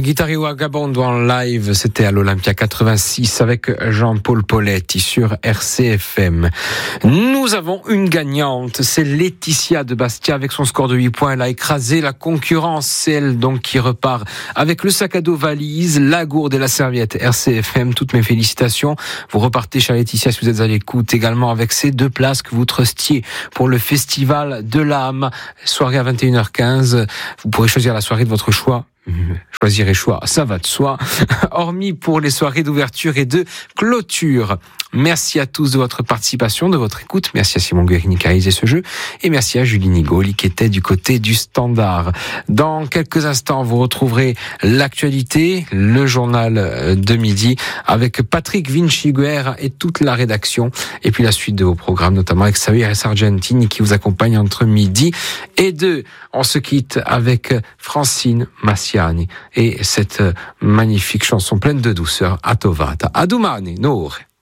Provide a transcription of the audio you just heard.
Guitare Vagabond en live, c'était à l'Olympia 86 avec Jean-Paul Poletti sur RCFM. Nous avons une gagnante, c'est Laetitia de Bastia avec son score de 8 points. Elle a écrasé la concurrence, c'est elle donc qui repart avec le sac à dos valise, la gourde et la serviette RCFM. Toutes mes félicitations. Vous repartez, chère Laetitia, si vous êtes à l'écoute, également avec ces 2 places que vous trustiez pour le Festival de l'âme. Soirée à 21h15. Vous pourrez choisir la soirée de votre choix. Choisir choix, ça va de soi. Hormis pour les soirées d'ouverture et de clôture. Merci à tous de votre participation, de votre écoute. Merci à Simon Guérini qui a réalisé ce jeu. Et merci à Julie Nigoli qui était du côté du standard. Dans quelques instants, vous retrouverez l'actualité, le journal de midi avec Patrick Vinciguer et toute la rédaction. Et puis la suite de vos programmes, notamment avec Xavier Sargentini qui vous accompagne entre midi et 2. On se quitte avec Francine Massiani et cette magnifique chanson pleine de douceur, Atovata. Adumani, Nour.